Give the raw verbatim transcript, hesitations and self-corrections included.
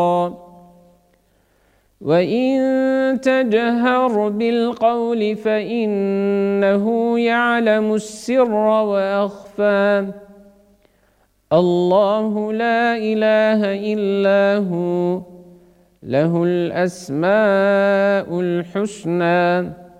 وإن تجهر بالقول فإنه يعلم السر وأخفى الله لا إله إلا هو له الأسماء الحسنى